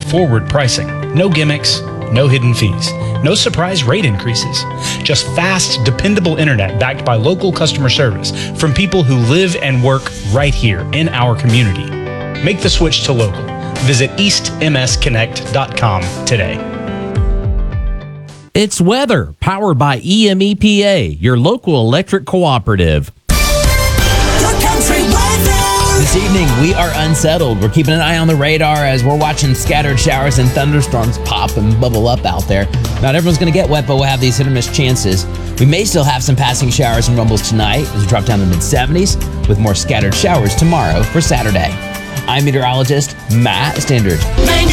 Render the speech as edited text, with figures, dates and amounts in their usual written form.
straightforward pricing. No gimmicks, no hidden fees, no surprise rate increases. Just fast, dependable internet backed by local customer service from people who live and work right here in our community. Make the switch to local. Visit eastmsconnect.com today. It's weather, powered by EMEPA, your local electric cooperative. This evening, we are unsettled. We're keeping an eye on the radar as we're watching scattered showers and thunderstorms pop and bubble up out there. Not everyone's going to get wet, but we'll have these hit or miss chances. We may still have some passing showers and rumbles tonight as we drop down to the mid-70s with more scattered showers tomorrow for Saturday. I'm meteorologist Matt Standard.